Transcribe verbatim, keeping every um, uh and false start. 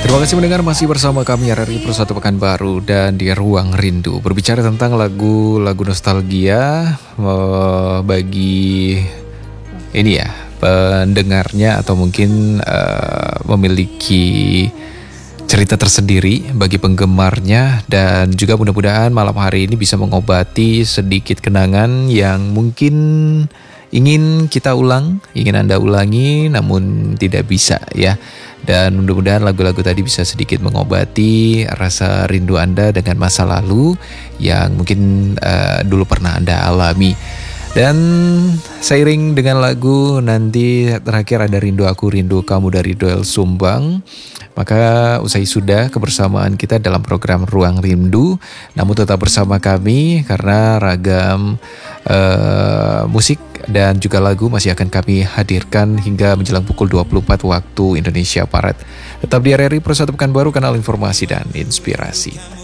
Terima kasih mendengar masih bersama kami R R I Persatu Pekanbaru dan di Ruang Rindu. Berbicara tentang lagu-lagu nostalgia eh, bagi ini ya pendengarnya atau mungkin eh, memiliki cerita tersendiri bagi penggemarnya, dan juga mudah-mudahan malam hari ini bisa mengobati sedikit kenangan yang mungkin ingin kita ulang, ingin Anda ulangi namun tidak bisa ya. Dan mudah-mudahan lagu-lagu tadi bisa sedikit mengobati rasa rindu Anda dengan masa lalu yang mungkin uh, dulu pernah Anda alami. Dan seiring dengan lagu nanti terakhir ada Rindu Aku Rindu Kamu dari Doel Sumbang. Maka usai sudah kebersamaan kita dalam program Ruang Rindu. Namun tetap bersama kami karena ragam uh, musik dan juga lagu masih akan kami hadirkan hingga menjelang pukul dua puluh empat waktu Indonesia Barat. Tetap di R R I Persatu Pekanbaru, kanal informasi dan inspirasi.